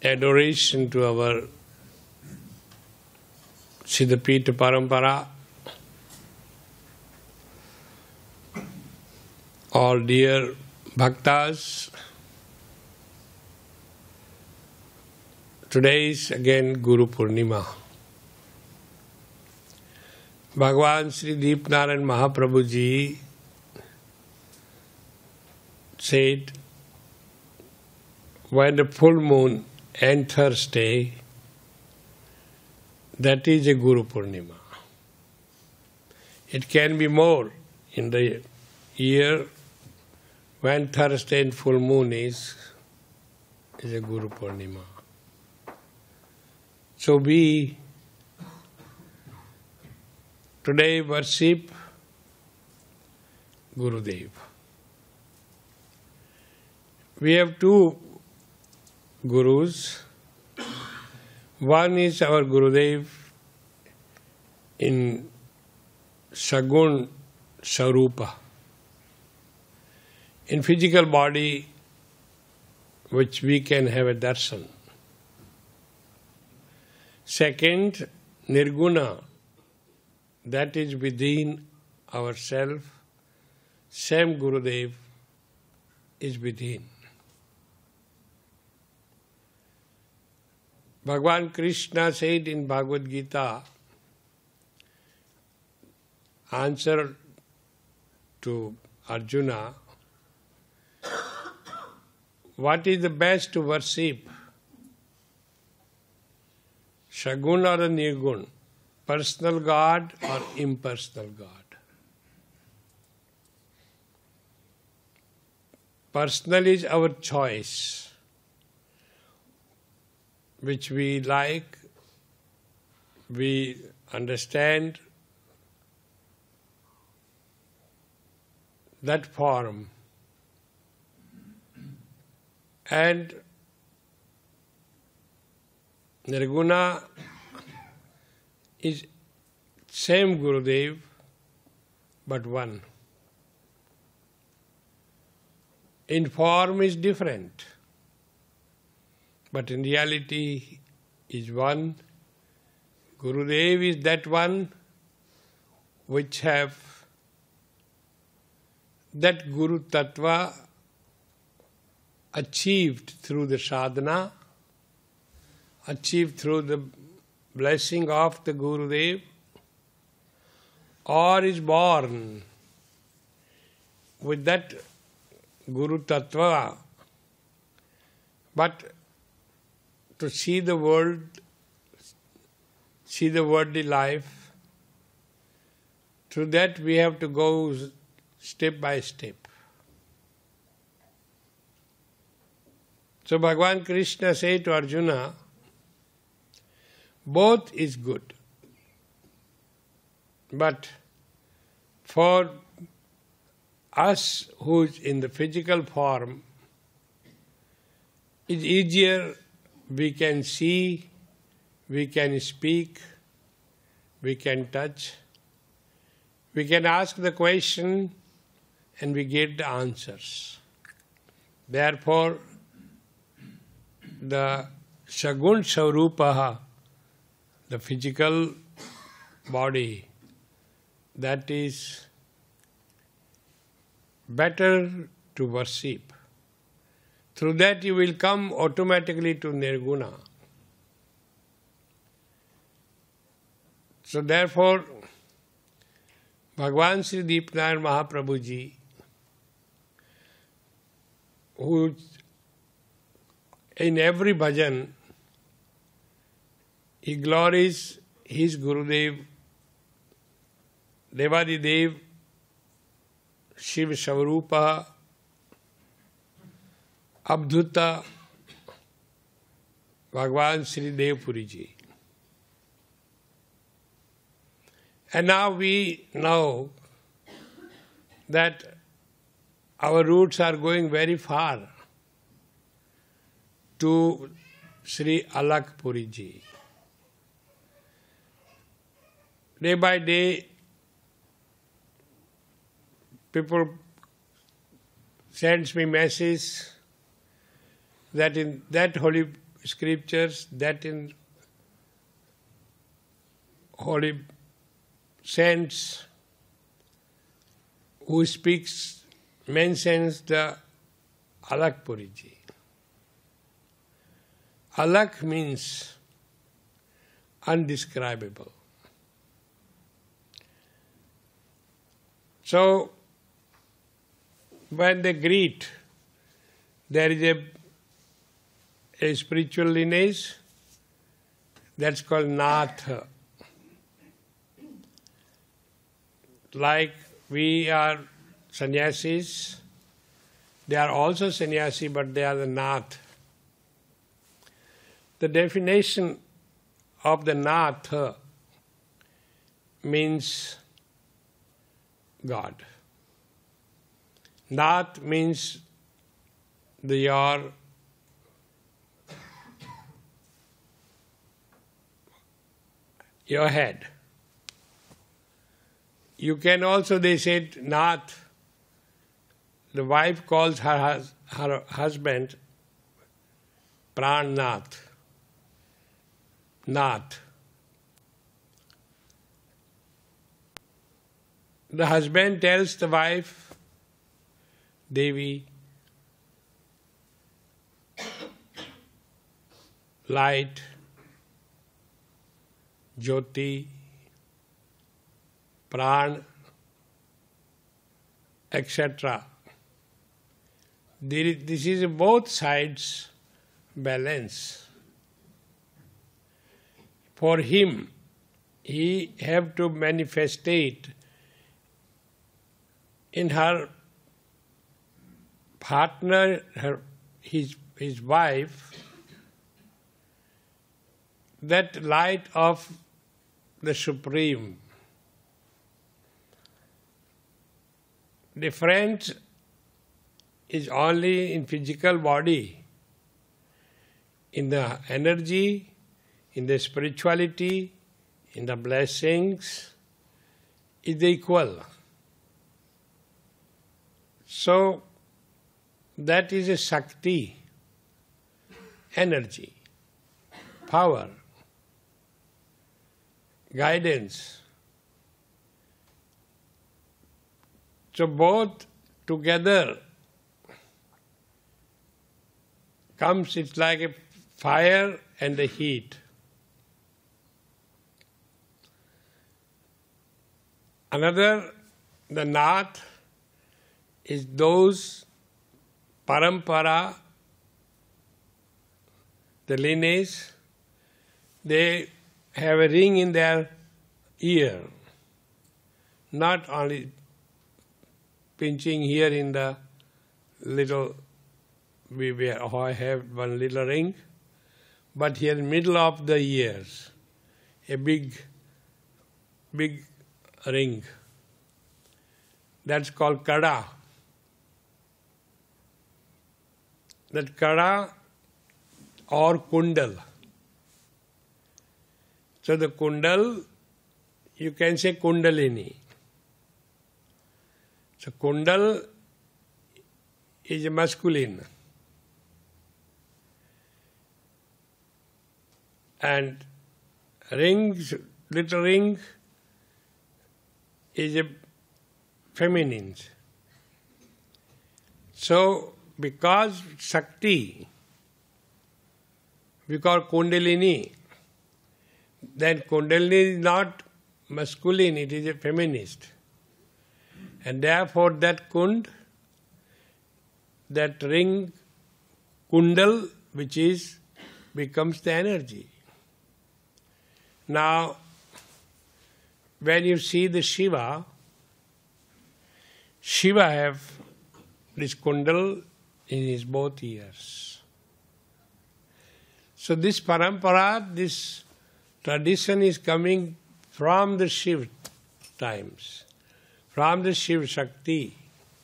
adoration to our Siddhapita Parampara, all dear Bhaktas. Today is again Guru Purnima. Bhagavan Sri Deepnarayan Mahaprabhu Ji said, when the full moon and Thursday, that is a Guru Purnima. It can be more in the year when Thursday and full moon is a Guru Purnima. So we today worship Gurudev. We have two Gurus. One is our Gurudev in Sagun Sarupa, in physical body which we can have a darshan. Second, Nirguna, that is within ourselves, same Gurudev is within. Bhagavan Krishna said in Bhagavad Gita, answer to Arjuna, what is the best to worship? Sagun or Nirgun? Personal God or impersonal God? Personal is our choice, which we like, we understand that form. And Nirguna is same Gurudev, but one. In form is different, but in reality is one. Gurudev is that one which have that Guru Tattva achieved through the sadhana, achieved through the blessing of the Gurudev, or is born with that Guru Tattva, but to see the world, see the worldly life, through that we have to go step by step. So Bhagavan Krishna said to Arjuna, both is good, but for us who is in the physical form, it's easier, we can see, we can speak, we can touch, we can ask the question and we get the answers. Therefore, the Sagun Sarupaha, the physical body, that is better to worship. Through that you will come automatically to Nirguna. So therefore, Bhagavan Sri Deepnarayan Mahaprabhu Ji, who in every bhajan, he glories his Gurudev, Devadidev, Shiva Savarupa, Abdhuta, Bhagavan Sri Devpuri Ji. And now we know that our roots are going very far to Sri Alakpuri Ji. Day by day, people sends me messages that in that holy scriptures, that in holy saints who speaks, mentions the Alak Puriji. Alak means undescribable. So, when they greet, there is a spiritual lineage that's called Nath. Like we are sannyasis, they are also sannyasi, but they are the Nath. The definition of the Nath means God. Nath means your head. You can also, they said, Nath. The wife calls her husband Pran Nath. Nath. The husband tells the wife, Devi, light, Jyoti, Pran, etc. This is both sides balance. For him, he have to manifestate in her partner, his wife, that light of the Supreme. Difference is only in physical body, in the energy, in the spirituality, in the blessings, is equal. So, that is a Shakti, energy, power, guidance. So both together comes, it's like a fire and the heat. Another, the Nath, is those parampara, the lineage, they have a ring in their ear, not only pinching here in the little, we have one little ring, but here in middle of the ears, a big ring. That's called kada. That kada or kundal. So the kundal, you can say kundalini. So kundal is masculine. And rings, little ring, is a feminine. So, because Shakti, we call Kundalini, then Kundalini is not masculine, it is a feminist. And therefore that Kund, that ring, Kundal, which is, becomes the energy. Now, when you see the Shiva have this kundal in his both ears. So this parampara, this tradition is coming from the Shiva times, from the Shiva Shakti.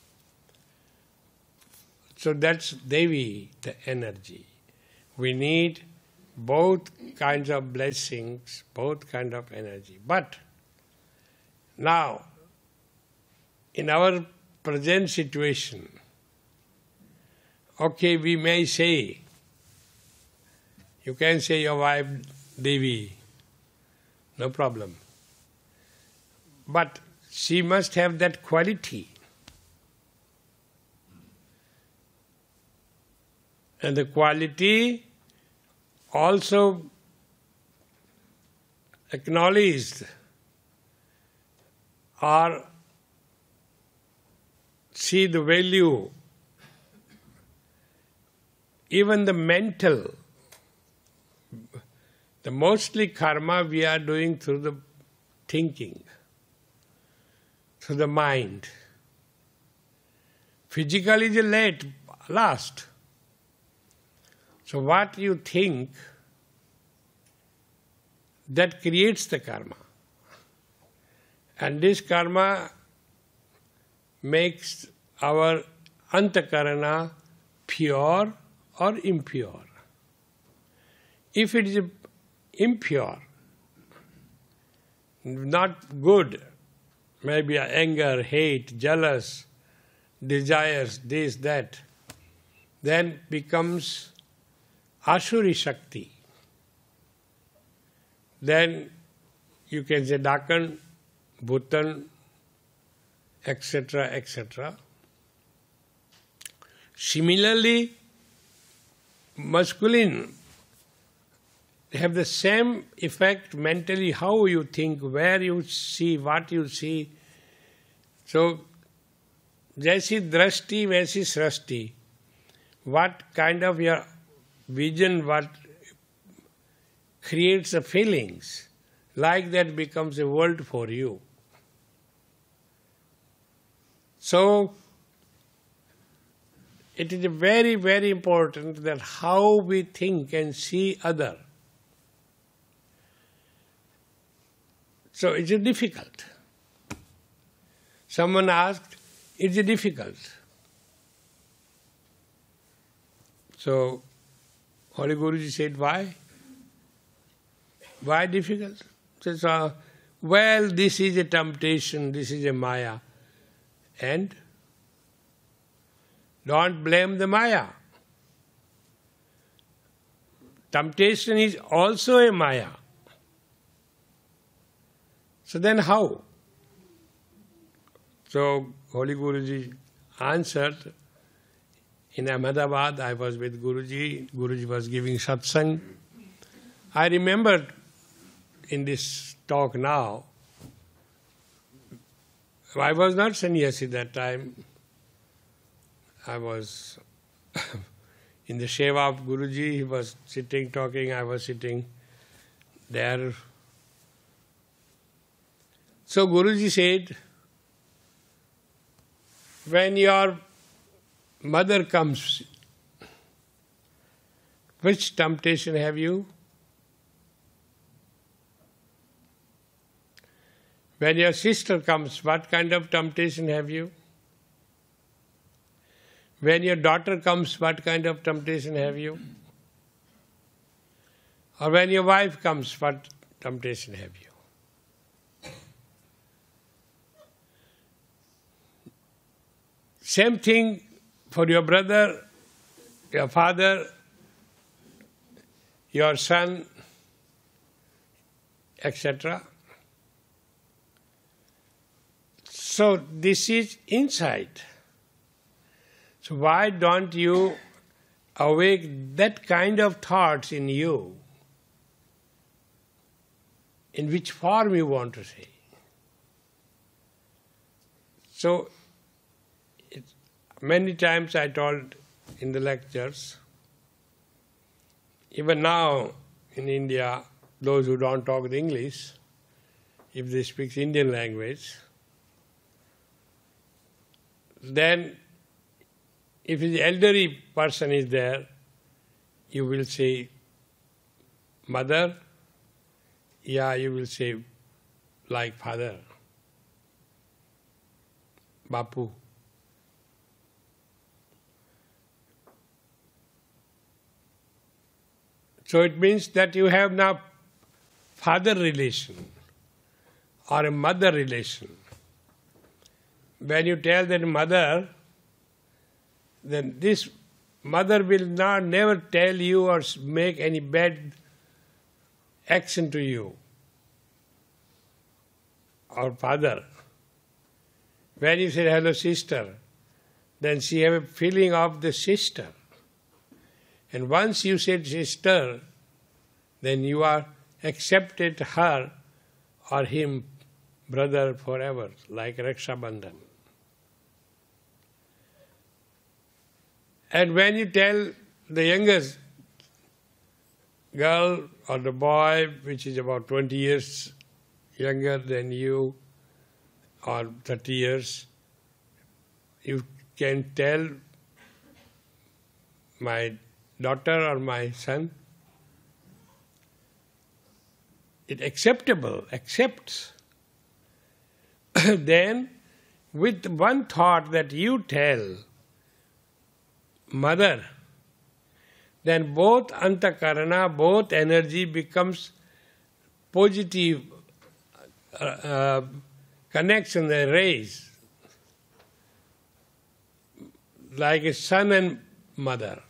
So that's Devi, the energy. We need both kinds of blessings, both kinds of energy. But now, in our present situation, okay, we may say, You can say your wife Devi, no problem. But she must have that quality. And the quality also acknowledged or see the value, even the mental, the mostly karma we are doing through the thinking, through the mind. Physical is last. So what you think, that creates the karma. And this karma makes our antakarana pure or impure. If it is impure, not good, maybe anger, hate, jealous, desires, this, that, then becomes Asuri Shakti. Then you can say Dakan, Bhutan, etc., etc. Similarly, masculine have the same effect mentally, how you think, where you see, what you see. So, jaisi drashti, vaisi srashti. What kind of your vision, what creates the feelings, like that becomes a world for you. So, it is very, very important that how we think and see other. So it's difficult. Someone asked, it's difficult. So Holy Guruji said, why? Why difficult? He says, well, this is a temptation, this is a maya. And don't blame the maya. Temptation is also a maya. So then how? So Holy Guruji answered, in Ahmedabad I was with Guruji, Guruji was giving satsang. I remembered in this talk now, I was not sannyasi that time. I was in the seva of Guruji, he was sitting talking, I was sitting there. So Guruji said, when your mother comes, which temptation have you? When your sister comes, what kind of temptation have you? When your daughter comes, what kind of temptation have you? Or when your wife comes, what temptation have you? Same thing for your brother, your father, your son, etc. So this is inside. So why don't you awake that kind of thoughts in you? In which form you want to say. So many times I told in the lectures, even now in India, those who don't talk the English, if they speak Indian language, then if the elderly person is there, you will say mother, yeah, you will say like father, Bapu. So it means that you have now father relation or a mother relation. When you tell that mother, then this Mother will not never tell you or make any bad action to you. Or father. When you say hello sister, then she have a feeling of the sister. And once you said sister, then you are accepted her or him brother forever, like Raksha Bandhan. And when you tell the youngest girl or the boy, which is about 20 years younger than you, or 30 years, you can tell my daughter or my son, it acceptable, accepts. Then with one thought that you tell mother, then both antakarana, both energy becomes positive connection, they raise, like a son and mother.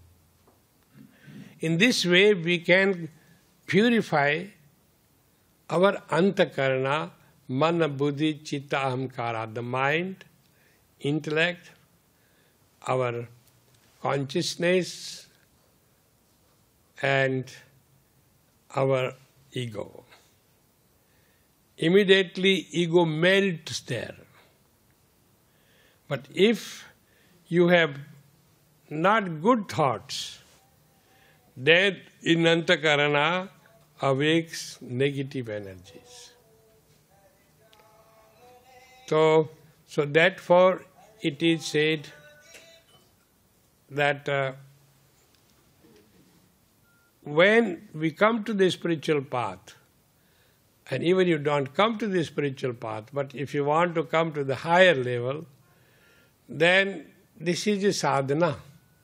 In this way we can purify our antakarana, mana, buddhi, chitta, ahamkara, the mind, intellect, our consciousness, and our ego. Immediately ego melts there. But if you have not good thoughts, then in antakarana awakes negative energies. So therefore it is said that when we come to the spiritual path, and even you don't come to the spiritual path, but if you want to come to the higher level, then this is a sadhana.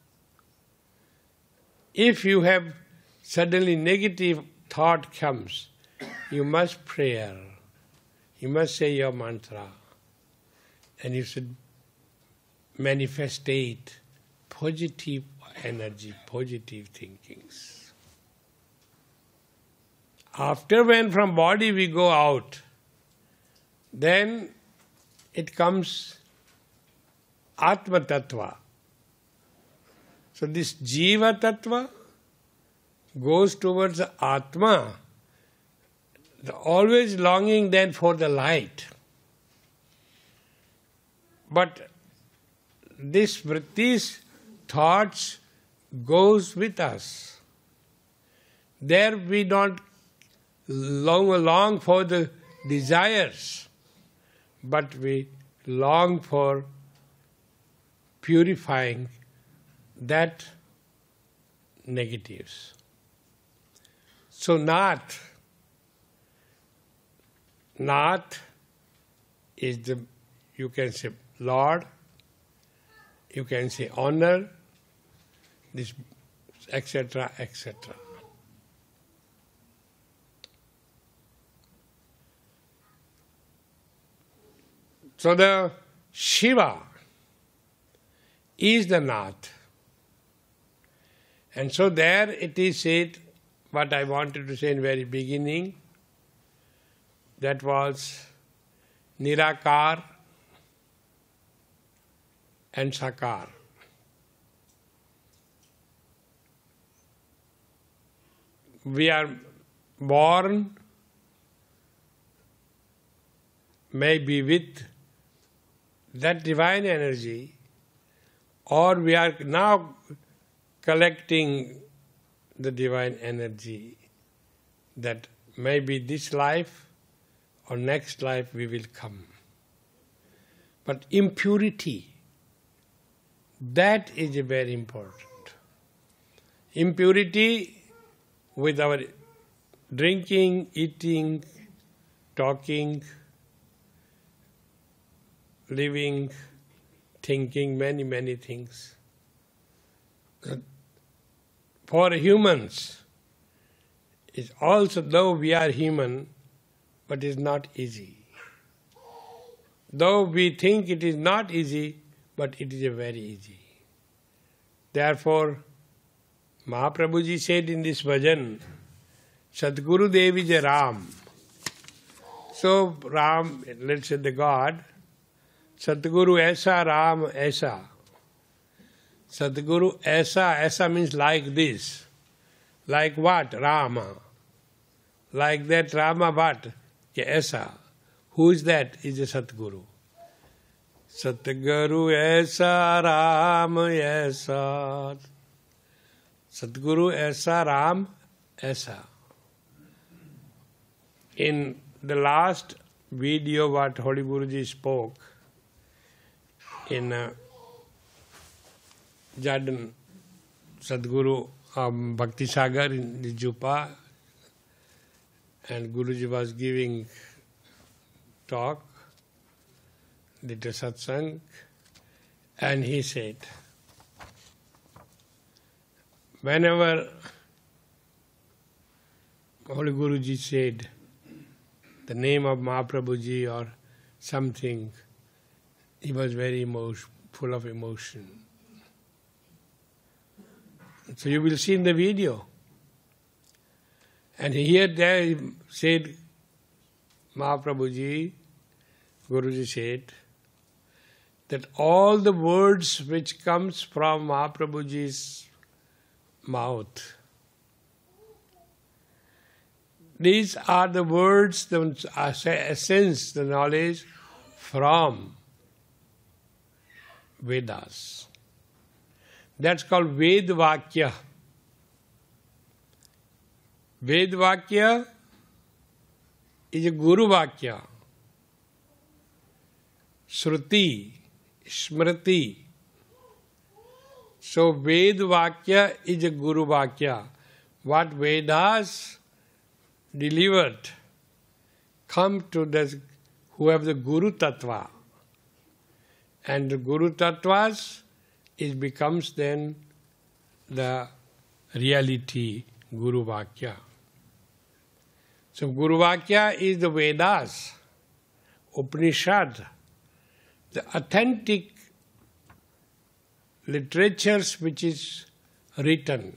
If you have suddenly negative thought comes, you must pray, you must say your mantra, and you should manifestate positive energy, positive thinkings. After when from body we go out, then it comes Atma Tattva. So this Jiva Tattva goes towards the Atma, always longing then for the light. But this vrittis, thoughts, goes with us. There we don't long for the desires, but we long for purifying that negatives. So Nath is the, you can say Lord, you can say honor, this, etc., etc. So the Shiva is the Nath. And so there it is said, what I wanted to say in very beginning, that was Nirakar and Sakar. We are born maybe with that divine energy, or we are now collecting the divine energy, that maybe this life or next life we will come. But impurity, that is very important. Impurity with our drinking, eating, talking, living, thinking, many, many things. For humans, it's also, though we are human, but it's not easy. Though we think it is not easy, but it is very easy. Therefore, Mahaprabhuji said in this bhajan, Sadguru Dev is a Ram. So Ram, let's say the God, Sadguru Aisa, Ram Aisa. Sadguru Aisa, Aisa means like this. Like what? Rama. Like that Rama what? Aisa. Who is that? Is a Sadguru. Sadguru Aisa, Ram Aisa. Sadguru Aisa, Ram Aisa. In the last video what Holy Guruji spoke in Jordan, Sadguru Bhakti Sagar in the Jupa, and Guruji was giving talk, little satsang, and he said, whenever Holy Guruji said the name of Mahaprabhuji or something, he was very full of emotion. So you will see in the video. And here there he said, Mahaprabhuji, Guruji said, that all the words which comes from Mahaprabhuji's mouth, these are the words, the essence, the knowledge from Vedas. That's called Ved Vakya. Ved Vakya is a Guru Vakya. Shruti, Smriti. So Ved Vakya is a Guru Vakya. What Vedas delivered come to those who have the Guru Tattva. And the Guru Tattvas, it becomes then the reality, Guru Vakya. So Guru Vakya is the Vedas, Upanishad, the authentic literatures which is written.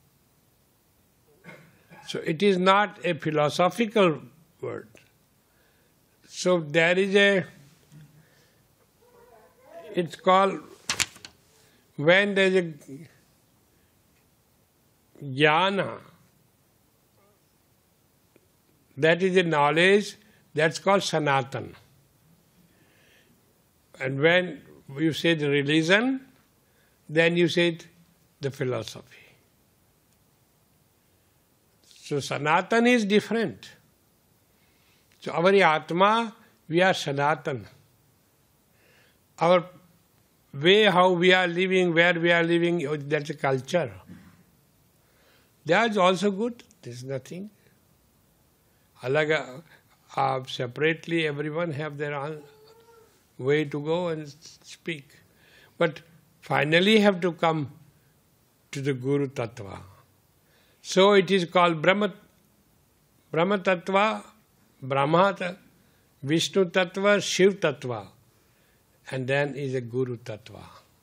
So it is not a philosophical word. So there is it's called, when there is a jnana, that is a knowledge, that's called Sanatan. And when you say the religion, then you say the philosophy. So Sanatan is different. So our Atma, we are Sanatan. Our way how we are living, where we are living, that's a culture. That is also good, there is nothing. Separately everyone have their own way to go and speak. But finally have to come to the Guru Tattva. So it is called Brahma Tattva, Brahma, Vishnu Tattva, Shiv Tattva. And then is a Guru Tattva.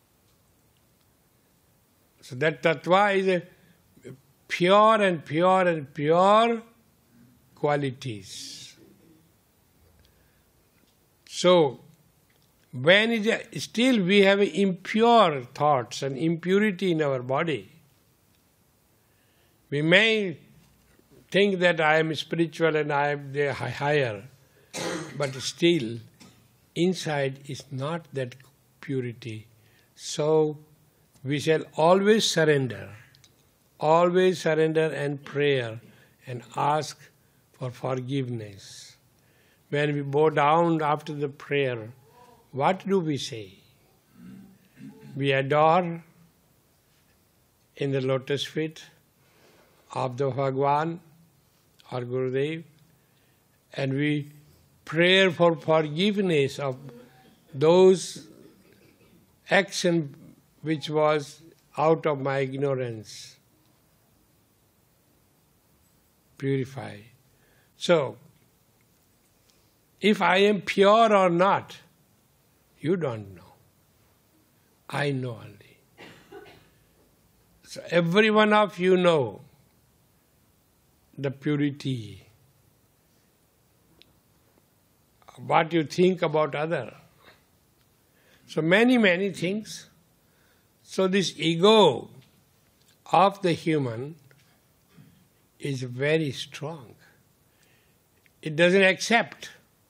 So that Tattva is a pure and pure and pure qualities. So, when still we have impure thoughts and impurity in our body, we may think that I am spiritual and I am the higher, but still inside is not that purity. So we shall always surrender and prayer and ask for forgiveness. When we bow down after the prayer, what do we say? We adore in the lotus feet of the Bhagwan or Gurudev, and we pray for forgiveness of those action which was out of my ignorance. Purify. So, if I am pure or not, you don't know. I know only. So every one of you know the purity, what you think about other. So many things. So this ego of the human is very strong. It doesn't accept.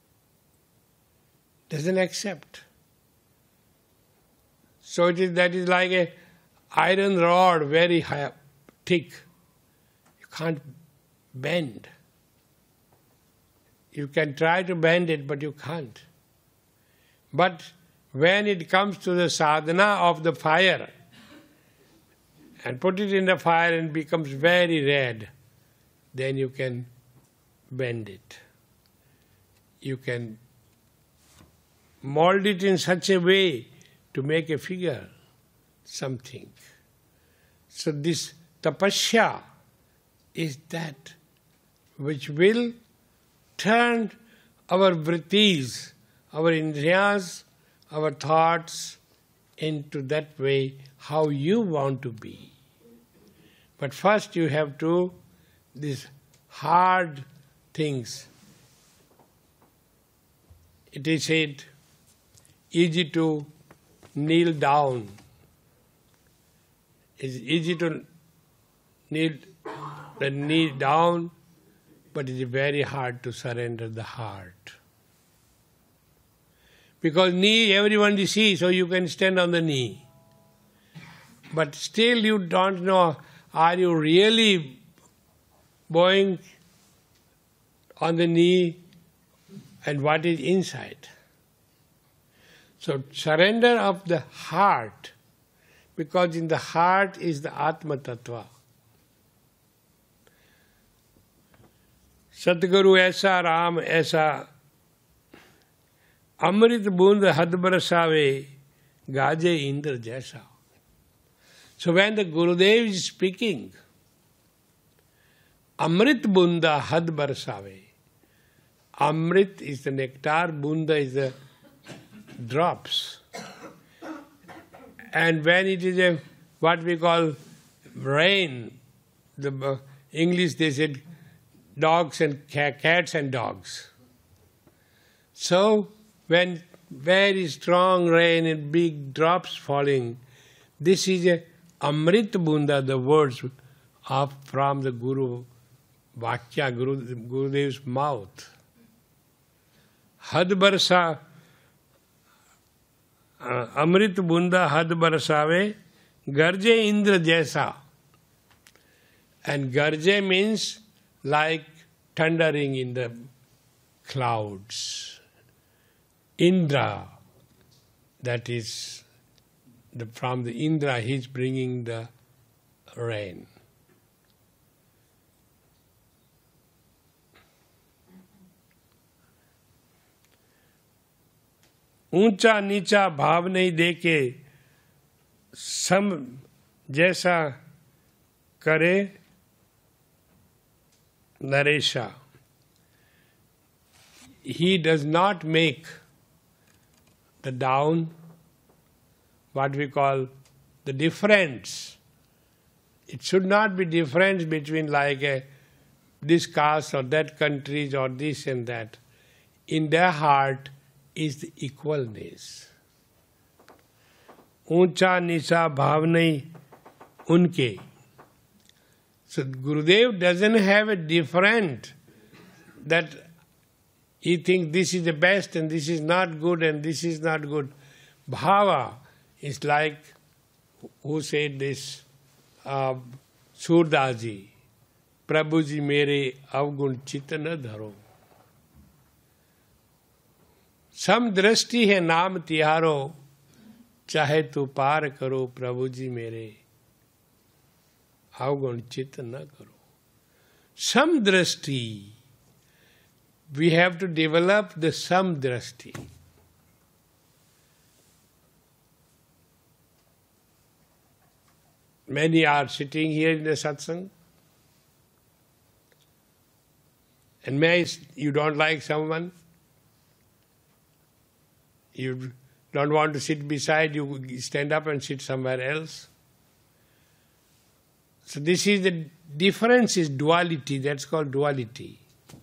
So that is like a iron rod, very high, thick. You can't bend. You can try to bend it, but you can't. But when it comes to the sadhana of the fire, and put it in the fire and becomes very red, then you can bend it. You can mold it in such a way to make a figure, something. So this tapasya is that which will turn our vrittis, our indriyas, our thoughts into that way how you want to be. But first you have to, these hard things. It is said, easy to kneel down. It's easy to kneel the knee down, but it is very hard to surrender the heart. Because knee everyone sees, so you can stand on the knee. But still you don't know, are you really bowing on the knee and what is inside? So surrender of the heart, because in the heart is the Atma Tattva. Satguru aisa Ram aisa Amrit bund had barasave gaje Indra jaisa. So when the Gurudev is speaking, Amrit bunda had barasave. Amrit is the nectar, bunda is the drops. And when it is a what we call rain, the English they said dogs and cats and dogs. So when very strong rain and big drops falling, this is a Amrit Bunda, the words from the Guru Vakya, Gurudev's mouth. Had barsa, Amrit Bunda had barsave, Garje Indra jaisa. And Garje means like thundering in the clouds. Indra, that is from the Indra, he is bringing the rain. ऊंचा नीचा भाव नहीं देके सम जैसा करे Naresha. He does not make the down, what we call the difference. It should not be difference between like this caste or that countries or this and that. In their heart is the equalness. Uncha nisa bhav nahi unke. So Gurudev doesn't have a different that he thinks this is the best and this is not good and this is not good. Bhava is like, who said this? Surdaji. Prabhuji mere avgun chitta na dharo. Sam drashti hai naam tiharo, chahe tu par karo Prabhuji mere. Avgun chitta na karo. Sam drashti. We have to develop the sam drashti. Many are sitting here in the satsang. And you don't like someone, you don't want to sit beside, you stand up and sit somewhere else. So this is the difference, is duality. That's called duality.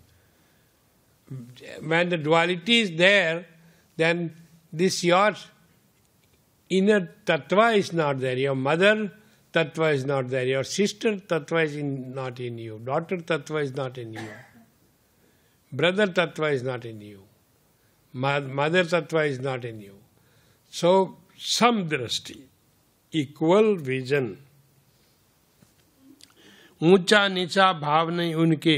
When the duality is there, then this your inner tattva is not there. Your mother tattva is not there. Your sister tattva is not in you. Daughter tattva is not in you. Brother tattva is not in you. Mother tattva is not in you. So, samdrashti, equal vision. ऊंचा नीचा भाव नहीं उनके,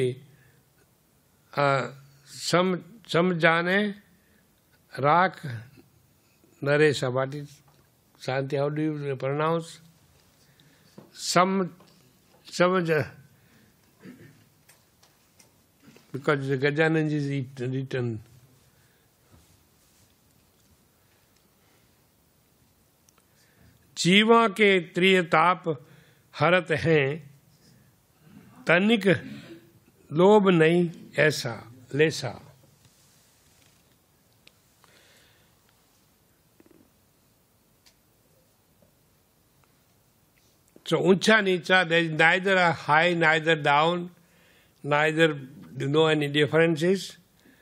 सम जाने राख Naresh. What is Shanti? How do you pronounce? Samaj, because the Gajananji is written. जीवा के त्रियताप हरत हैं, तनिक लोभ नहीं ऐसा लेसा. So uncha nicha, there is neither a high, neither down, neither do know any differences.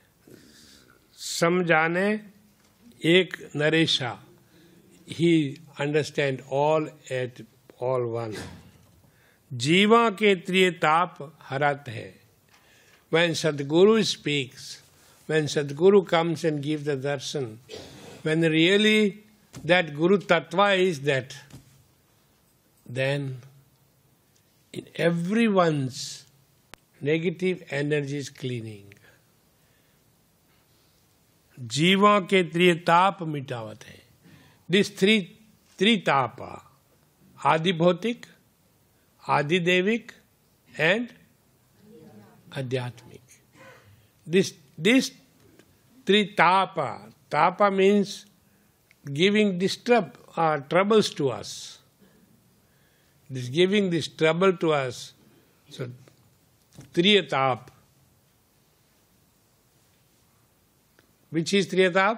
Samjane ek naresha. He understands all at all one. Jiva ke triyatap harat hai. When Sadguru speaks, when Sadguru comes and gives the darshan, when really that Guru Tattva is that, then in everyone's negative energy is cleaning. Jiva ke triyatap mitawat hai. These three tapa, Adi Bhautik, Adi Devik, and Adhyatmik. These three tapa means giving troubles to us. This giving this trouble to us. So, Triyatap. Which is Triyatap?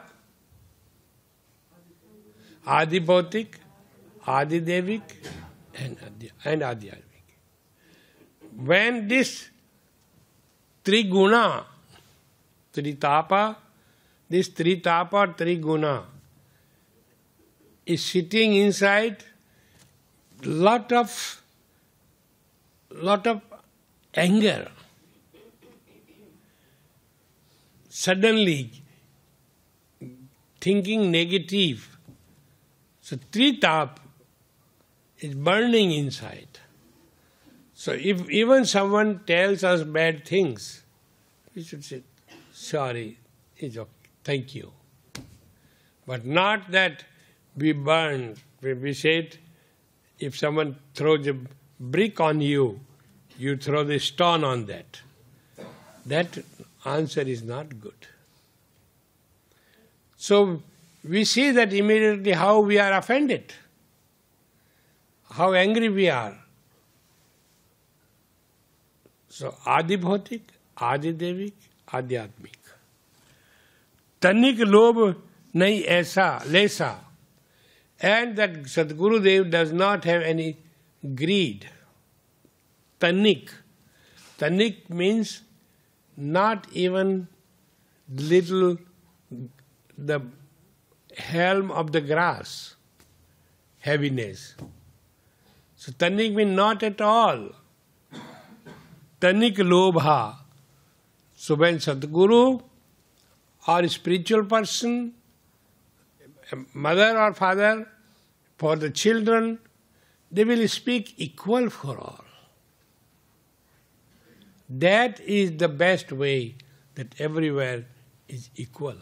Adi Bhautik, Adi Devik, and Adhyatmik. When this Triguna, Tritapa, this Tritapa, Triguna is sitting inside lot of anger. Suddenly thinking negative. So Tritap is burning inside. So if even someone tells us bad things, we should say, sorry, it's okay, thank you. But not that we burn. We said, if someone throws a brick on you, you throw the stone on that. That answer is not good. So we see that immediately how we are offended, how angry we are. So Adi Bhautik, Adi Devik, Adhyatmik. Tanik Lobh nahi aisa, lesa. And that Sadguru Dev does not have any greed. Tanik. Tanik means not even little the helm of the grass, heaviness. So Tanik means not at all. Tanik Lobha. So when Sadguru or a spiritual person, mother or father, for the children, they will speak equal for all. That is the best way, that everywhere is equal.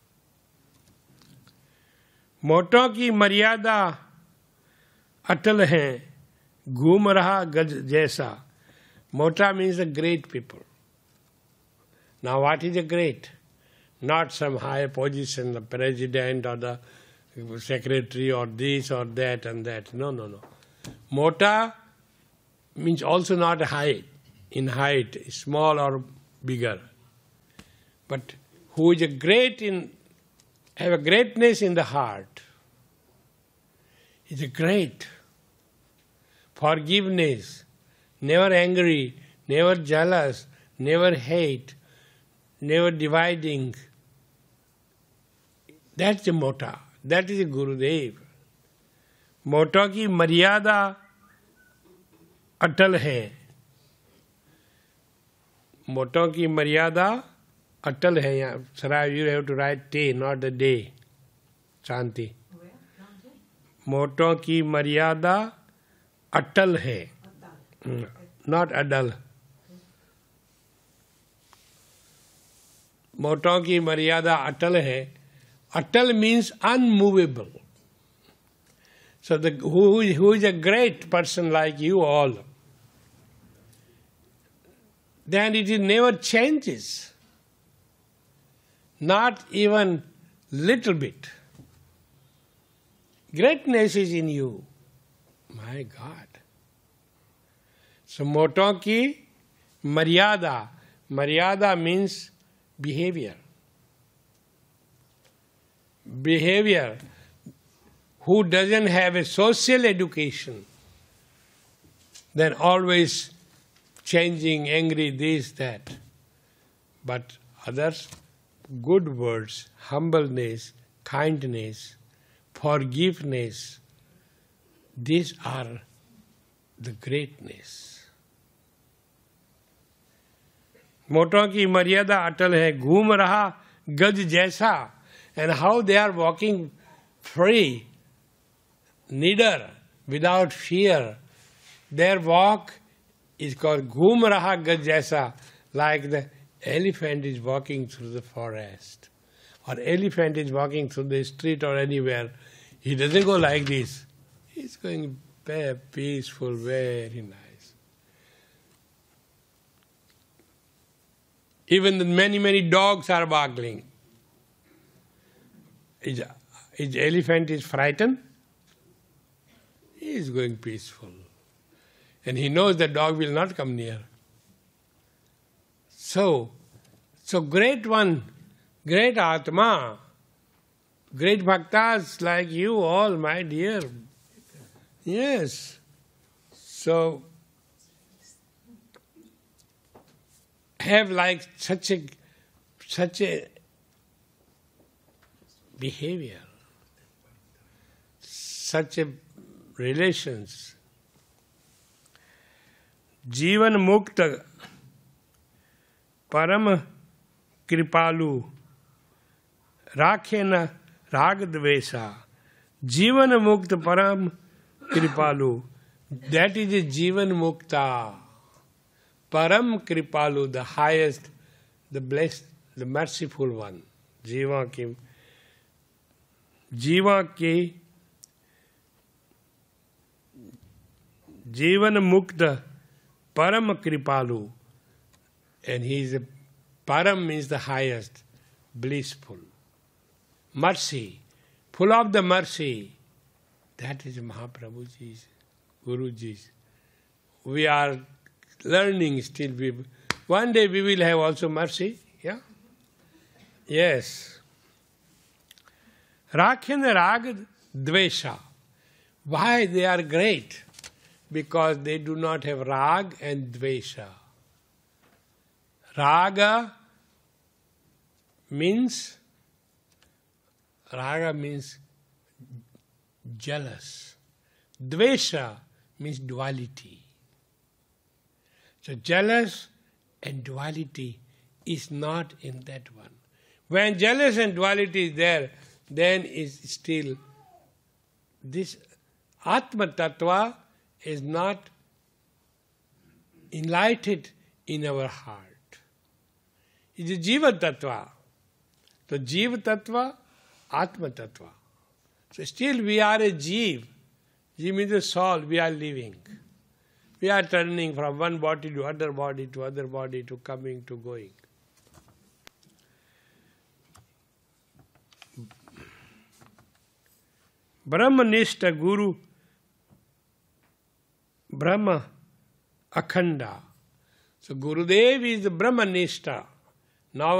मोटों की मर्यादा अटल है, घूम रहा गज जैसा. Mota means the great people. Now what is a great? Not some high position, the president or the secretary or this or that and that. No. Mota means also not high, in height, small or bigger. But who is a great have a greatness in the heart, is a great. Forgiveness, never angry, never jealous, never hate, never dividing. That's the motto. That is Gurudev. मोटो की मर्यादा अटल है. मोटो की मर्यादा अटल है. यहाँ सरा you have to write day, not the day. शांति. मोटो की मर्यादा अटल है. Not adal. मोटो की मर्यादा अटल है. Atal means unmovable. So who is a great person like you all, then it never changes. Not even little bit. Greatness is in you. My God. So moto ki maryada. Maryada means behavior. Behavior. Who doesn't have a social education, then always changing, angry, this, that. But others, good words, humbleness, kindness, forgiveness, these are the greatness. मोटों की मर्यादा अटल है. घूम रहा गज जैसा. And how they are walking free, neither without fear. Their walk is called Ghum Raha Gaj Jaisa, like the elephant is walking through the forest, or elephant is walking through the street or anywhere. He doesn't go like this. He's going very peaceful, very nice. Even the many dogs are barking. Is elephant is frightened? He is going peaceful. And he knows the dog will not come near. So great one, great Atma, great Bhaktas like you all, my dear. Yes. So have like such a behavior, such a relations. जीवन मुक्त परम कृपालु राखे न राग द्वेषा. जीवन मुक्त परम कृपालु. That is a जीवन मुक्ता. Param kripalu, the highest, the blessed, the merciful one. जीवा के जीवन मुक्त Param Kripalu. And he is Param means the highest, blissful. Mercy, full of the mercy. That is Mahaprabhuji's, Guruji's. We are learning still. One day we will have also mercy. Yeah? Yes. Rakhin Rag Dvesha. Why they are great? Because they do not have rag and dvesha. Raga means jealous. Dvesha means duality. So jealous and duality is not in that one. When jealous and duality is there, then is still this Atma Tattva is not enlightened in our heart. It is Jiva Tattva. So Jiva Tattva, Atma Tattva. So still we are a Jiva. Jiva means the soul, we are living. We are turning from one body to other body to other body to coming to going. Brahmanishta Guru Brahma Akhanda. So Gurudev is the Brahmanishta. Now